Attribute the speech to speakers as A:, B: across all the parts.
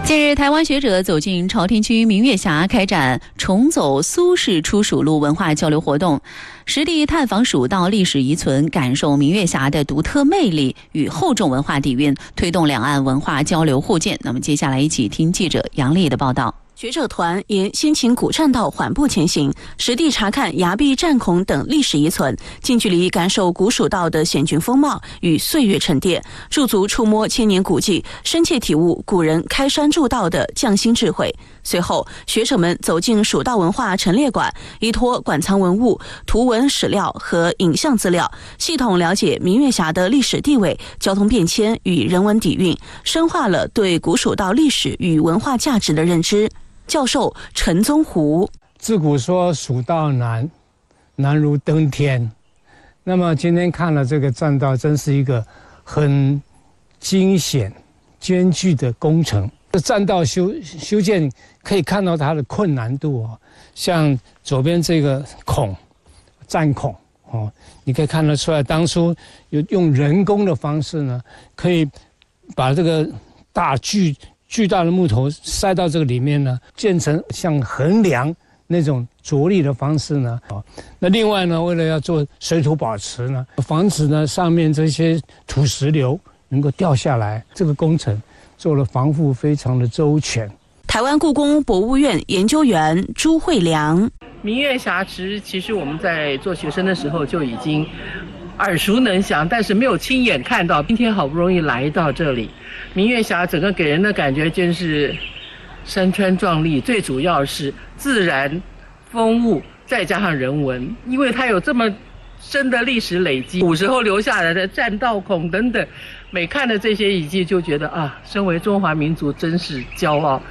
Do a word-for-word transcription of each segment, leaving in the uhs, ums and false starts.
A: 近日，台湾学者走进朝天区明月峡，开展重走苏轼出蜀路文化交流活动，实地探访蜀道历史遗存，感受明月峡的独特魅力与厚重文化底蕴，推动两岸文化交流互鉴。那么接下来一起听记者杨丽的报道。
B: 学者团沿先秦古栈道缓步前行，实地查看崖壁、战孔等历史遗存，近距离感受古蜀道的险峻风貌与岁月沉淀，驻足触摸千年古迹，深切体悟古人开山筑道的匠心智慧。随后，学者们走进蜀道文化陈列馆，依托馆藏文物、图文史料和影像资料，系统了解明月峡的历史地位、交通变迁与人文底蕴，深化了对古蜀道历史与文化价值的认知。教授陈宗湖：
C: 自古说蜀道难，难如登天。那么今天看了这个栈道，真是一个很惊险、艰巨的工程。这栈道修修建可以看到它的困难度哦，像左边这个孔，栈孔哦，你可以看得出来，当初有用人工的方式呢，可以把这个大巨。巨大的木头塞到这个里面呢，建成像横梁那种着力的方式呢。那另外呢，为了要做水土保持呢，防止呢上面这些土石流能够掉下来，这个工程做了防护非常的周全。
B: 台湾故宫博物院研究员朱惠良：
D: 明月峡池其实我们在做学生的时候就已经耳熟能详，但是没有亲眼看到。今天好不容易来到这里，明月峡整个给人的感觉真是山川壮丽，最主要是自然风物再加上人文，因为它有这么深的历史累积，古时候留下来的栈道孔等等，每看的这些遗迹就觉得啊，身为中华民族真是骄傲。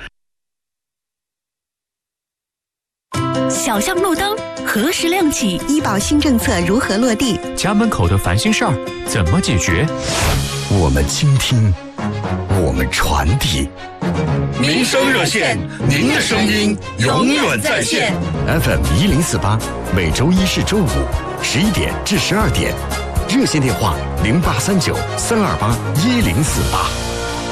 B: 小巷路灯何时亮起？
E: 医保新政策如何落地？
F: 家门口的烦心事儿怎么解决？
G: 我们倾听，我们传递。
H: 民生热线，您的声音永远在线。
G: F M 一零四八，每周一至周五十一点至十二点，热线电话零八三九三二八一零四八。